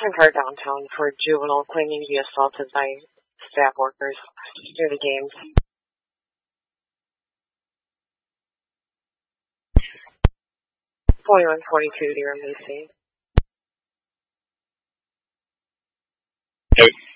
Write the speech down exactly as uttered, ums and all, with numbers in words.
Washington Park downtown for juvenile claiming to be assaulted by staff workers near the games. forty-one forty-two, dear Lucy. Hey.